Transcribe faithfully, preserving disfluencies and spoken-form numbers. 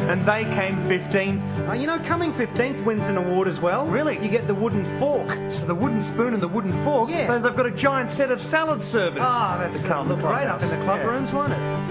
And they came fifteenth. Uh, you know, coming fifteenth wins an award as well. Really? You get the wooden fork. So the wooden spoon and the wooden fork. Yeah. So they've got a giant set of salad servers. Ah, that's to come look to the great up in the clubhouse. club Yeah. rooms, won't it?